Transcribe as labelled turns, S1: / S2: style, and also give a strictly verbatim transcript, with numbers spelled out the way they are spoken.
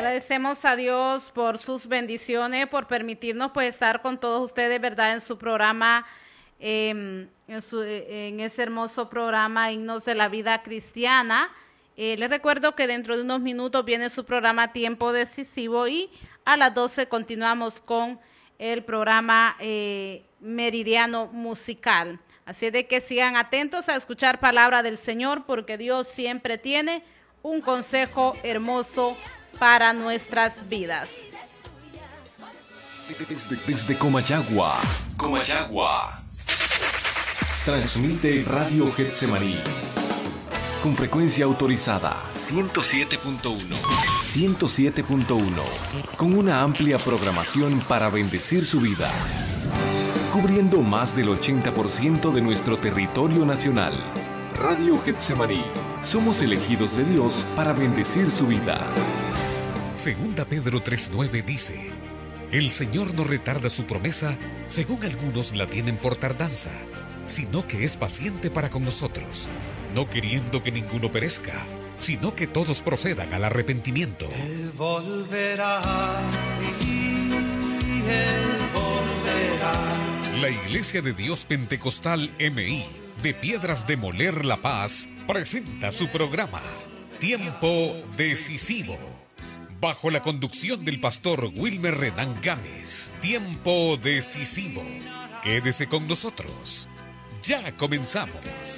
S1: Agradecemos a Dios por sus bendiciones, por permitirnos pues estar con todos ustedes, ¿verdad? En su programa, eh, en, su, en ese hermoso programa Himnos de la Vida Cristiana. Eh, les recuerdo que dentro de unos minutos viene su programa Tiempo Decisivo y a las doce continuamos con el programa eh, Meridiano Musical. Así de que sigan atentos a escuchar palabra del Señor, porque Dios siempre tiene un consejo hermoso para nuestras vidas.
S2: Desde, desde Comayagua, Comayagua, transmite Radio Getsemaní con frecuencia autorizada ciento siete punto uno, ciento siete punto uno, con una amplia programación para bendecir su vida, cubriendo más del ochenta por ciento de nuestro territorio nacional. Radio Getsemaní, somos elegidos de Dios para bendecir su vida.
S3: Segunda Pedro tres nueve dice: el Señor no retarda su promesa, según algunos la tienen por tardanza, sino que es paciente para con nosotros, no queriendo que ninguno perezca, sino que todos procedan al arrepentimiento.
S4: Él volverá, sí, Él volverá.
S3: La Iglesia de Dios Pentecostal M I de Piedras de Moler La Paz presenta su programa Tiempo Decisivo, bajo la conducción del pastor Wilmer Renan Gámez. Tiempo Decisivo. Quédese con nosotros. Ya comenzamos.